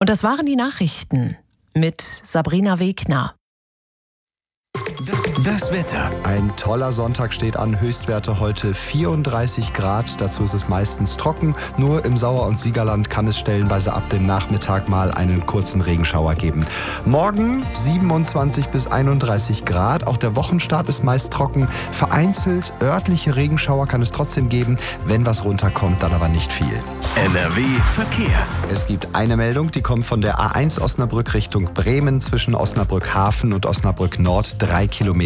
Und das waren die Nachrichten mit Sabrina Wegner. Das Wetter. Ein toller Sonntag steht an. Höchstwerte heute 34 Grad. Dazu ist es meistens trocken. Nur im Sauer- und Siegerland kann es stellenweise ab dem Nachmittag mal einen kurzen Regenschauer geben. Morgen 27 bis 31 Grad. Auch der Wochenstart ist meist trocken. Vereinzelt örtliche Regenschauer kann es trotzdem geben. Wenn was runterkommt, dann aber nicht viel. NRW Verkehr. Es gibt eine Meldung, die kommt von der A1 Osnabrück Richtung Bremen zwischen Osnabrück Hafen und Osnabrück Nord. 3 Kilometer